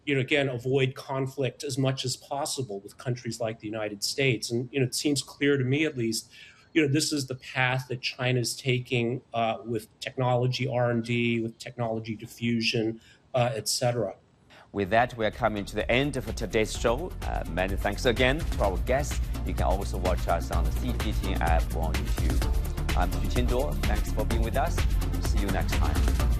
again, avoid conflict as much as possible with countries like the United States. And, it seems clear to me, at least, this is the path that China is taking with technology R&D, with technology diffusion, et cetera. With that, we are coming to the end of today's show. Many thanks again to our guests. You can also watch us on the CGTN app or on YouTube. I'm Xu Qianduo. Thanks for being with us. See you next time.